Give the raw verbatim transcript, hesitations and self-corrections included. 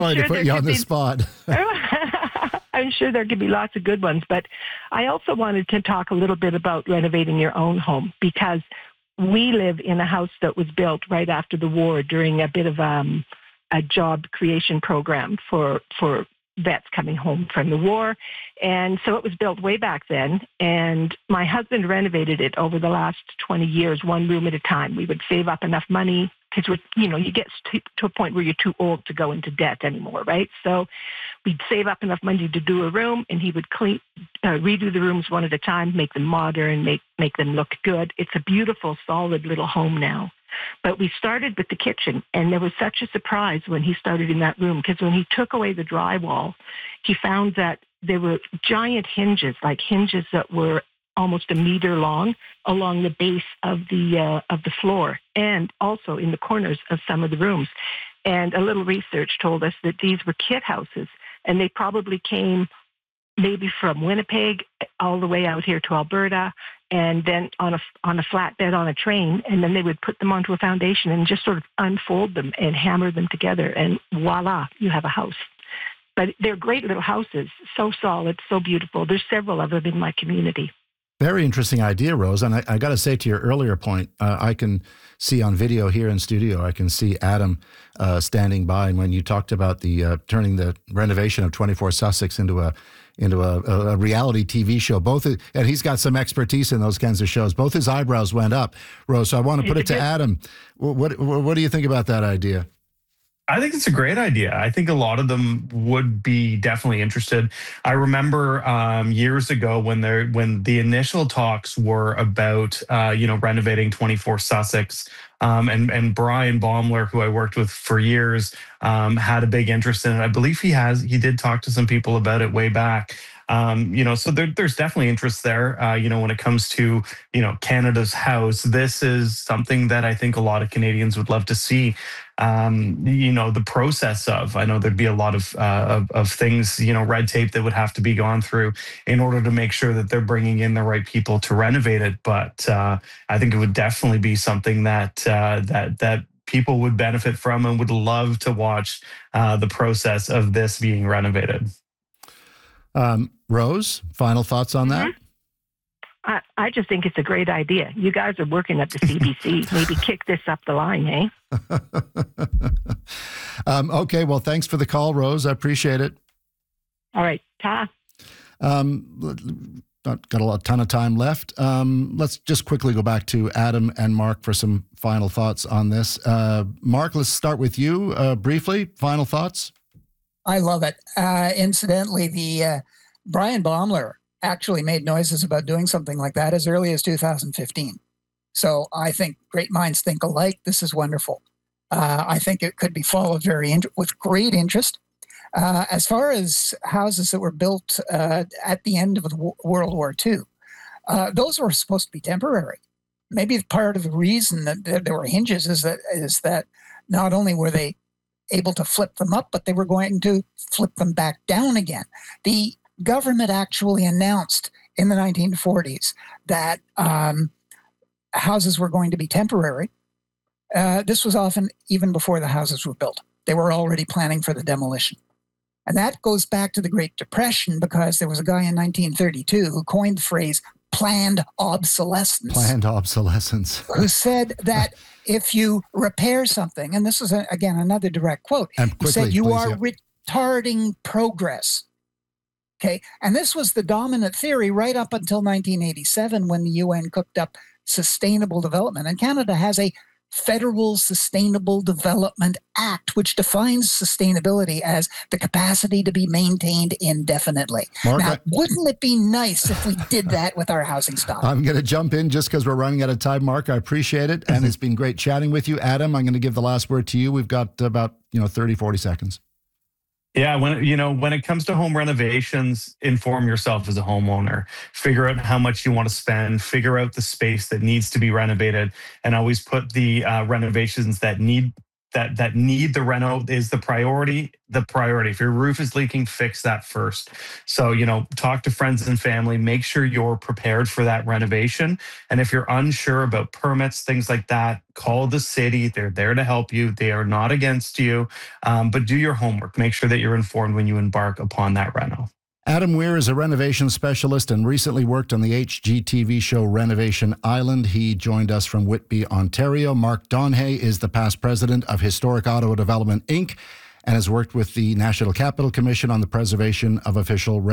Sorry to sure put there you could on the be. spot. I'm sure there could be lots of good ones, but I also wanted to talk a little bit about renovating your own home because we live in a house that was built right after the war during a bit of um, a job creation program for for vets coming home from the war. And so it was built way back then. And my husband renovated it over the last twenty years, one room at a time. We would save up enough money because, you know, you get to, to a point where you're too old to go into debt anymore, right? So we'd save up enough money to do a room, and he would clean, uh, redo the rooms one at a time, make them modern, make, make them look good. It's a beautiful, solid little home now. But we started with the kitchen, and there was such a surprise when he started in that room, because when he took away the drywall, he found that there were giant hinges, like hinges that were almost a meter long along the base of the uh, of the floor, and also in the corners of some of the rooms. And a little research told us that these were kit houses, and they probably came maybe from Winnipeg all the way out here to Alberta, and then on a on a flatbed on a train, and then they would put them onto a foundation and just sort of unfold them and hammer them together, and voila, you have a house. But they're great little houses, so solid, so beautiful. There's several of them in my community. Very interesting idea, Rose. And I, I got to say, to your earlier point, uh, I can see on video here in studio, I can see Adam uh, standing by. And when you talked about the uh, turning the renovation of twenty-four Sussex into a into a, a reality T V show, both, and he's got some expertise in those kinds of shows. Both his eyebrows went up, Rose. So I want to put it to Adam. What what, what do you think about that idea? I think it's a great idea. I think a lot of them would be definitely interested. I remember um, years ago when there when the initial talks were about uh, you know renovating twenty-four Sussex, um, and and Brian Baumler, who I worked with for years, um, had a big interest in it. I believe he has. He did talk to some people about it way back. Um, you know, so there, there's definitely interest there. Uh, you know, when it comes to you know Canada's house, this is something that I think a lot of Canadians would love to see. Um, you know, the process of, I know there'd be a lot of, uh, of, of things, you know, red tape that would have to be gone through in order to make sure that they're bringing in the right people to renovate it. But uh, I think it would definitely be something that, uh, that, that people would benefit from and would love to watch uh, the process of this being renovated. Um, Rose, final thoughts on that? I, I just think it's a great idea. You guys are working at the C B C. Maybe kick this up the line, eh? um, okay, well, thanks for the call, Rose. I appreciate it. All right, ta. Um, not got a lot, ton of time left. Um, let's just quickly go back to Adam and Mark for some final thoughts on this. Uh, Mark, let's start with you uh, briefly. Final thoughts? I love it. Uh, incidentally, the uh, Brian Baumler actually made noises about doing something like that as early as two thousand fifteen. So I think great minds think alike. This is wonderful. Uh, I think it could be followed very in- with great interest. Uh, as far as houses that were built uh, at the end of the w- World War Two, uh, those were supposed to be temporary. Maybe part of the reason that there there were hinges is that is that not only were they able to flip them up, but they were going to flip them back down again. The government actually announced in the nineteen forties that um, houses were going to be temporary. Uh, this was often even before the houses were built. They were already planning for the demolition. And that goes back to the Great Depression, because there was a guy in nineteen thirty-two who coined the phrase planned obsolescence. Planned obsolescence. Who said that if you repair something, and this is, a, again, another direct quote, and he quickly, said you please, are yeah. retarding progress. Okay, and this was the dominant theory right up until nineteen eighty-seven, when the U N cooked up sustainable development. And Canada has a Federal Sustainable Development Act, which defines sustainability as the capacity to be maintained indefinitely. Mark, now, I- wouldn't it be nice if we did that with our housing stock? I'm going to jump in just because we're running out of time, Mark. I appreciate it. And it's been great chatting with you. Adam, I'm going to give the last word to you. We've got about, you know, thirty, forty seconds. Yeah, when you know when it comes to home renovations, inform yourself as a homeowner. Figure out how much you want to spend. Figure out the space that needs to be renovated, and always put the uh, renovations that need that that need the reno is the priority. The priority. If your roof is leaking, fix that first. So, you know, talk to friends and family. Make sure you're prepared for that renovation. And if you're unsure about permits, things like that, call the city. They're there to help you. They are not against you. Um, but do your homework. Make sure that you're informed when you embark upon that reno. Adam Weir is a renovation specialist and recently worked on the H G T V show Renovation Island. He joined us from Whitby, Ontario. Mark Donhay is the past president of Historic Ottawa Development, Incorporated, and has worked with the National Capital Commission on the preservation of official